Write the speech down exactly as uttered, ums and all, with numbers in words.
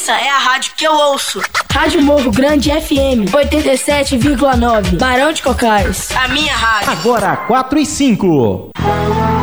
Essa é a rádio que eu ouço. Rádio Morro Grande F M oitenta e sete vírgula nove, Barão de Cocais. A minha rádio. Agora quatro e cinco.